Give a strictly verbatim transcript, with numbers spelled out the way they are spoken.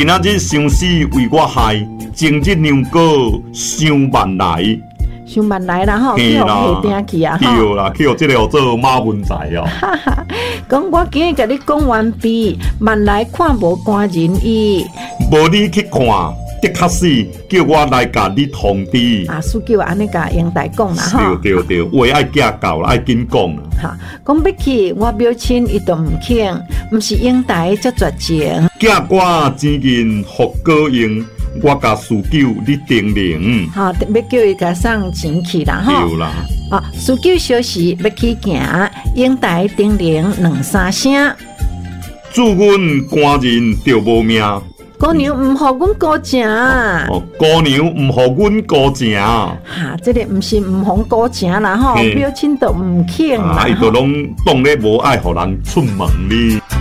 今仔日想死为我害，种这娘果想万来。 想万来啦吼，去互下定去啊！ 对啦，去互这个叫做马文才哦。 哈哈，讲我今日甲你讲完毕，万来看无官人意。 无你去看，的确是叫我来甲你通知。 啊，书记安尼甲英台讲啦吼。 对对对，话爱寄到啦，爱紧讲啦。 哈，讲要去我表亲伊都毋肯，毋是英台才绝情。 寄我钱银互高英。我甲事九你叮咛， 哈，要叫伊甲送钱去啦，吼。 对啦。 啊，事九小时要去行，英台叮咛两三声。 祝阮官人着无命。 姑娘毋互阮高正。 哦，姑娘毋互阮高正。 哈，这个毋是毋互高正啦，吼，表亲都毋肯啦。 啊，伊都拢当咧无爱互人出门哩。